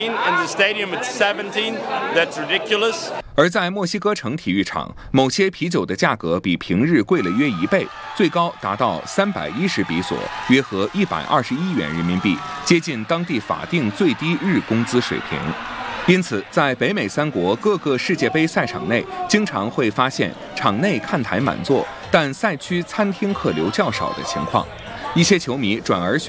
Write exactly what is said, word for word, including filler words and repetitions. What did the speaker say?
而在墨西哥城体育场，某些啤酒的价格比平日贵了约一倍，最高达到三百一十比索，约合一百二十一元人民币，接近当地法定最低日工资水平。因此，在北美三国各个世界杯赛场内，经常会发现场内看台满座，但赛区餐厅客流较少的情况。一些球迷转而选